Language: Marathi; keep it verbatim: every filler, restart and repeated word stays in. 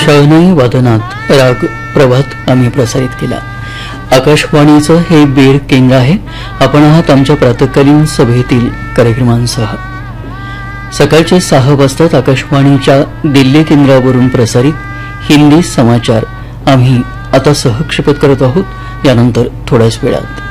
शहनाई वादनात राग प्रभात आम्ही प्रसारित केला। आकाशवाणीचं हे बीड केंद्र आहे। आपण आहात आमच्या प्रातःकालीन सभेतील कार्यक्रमांसह। सकाळचे सहा वाजतात आकाशवाणीच्या दिल्ली केंद्रावरून प्रसारित हिंदी समाचार आम्ही आता सहक्षेपित करत आहोत। यानंतर थोड्याच वेळात